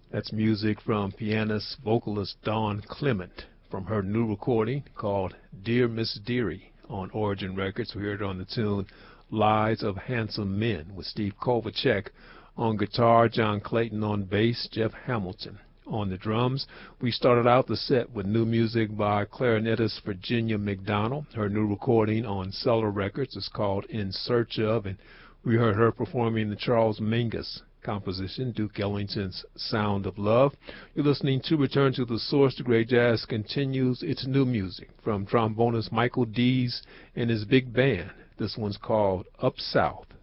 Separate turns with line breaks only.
That's music from pianist vocalist Dawn Clement from her new recording called Dear Miss Dearie on Origin Records. We heard it on the tune Lies of Handsome Men with Steve Kovacek on guitar, John Clayton on bass, Jeff Hamilton on the drums. We started out the set with new music by clarinetist Virginia McDonald. Her new recording on Cellar Records is called In Search Of, and we heard her performing the Charles Mingus composition, Duke Ellington's Sound of Love. You're listening to Return to the Source. The Great Jazz continues its new music from trombonist Michael Dees and his big band. This one's called Up South.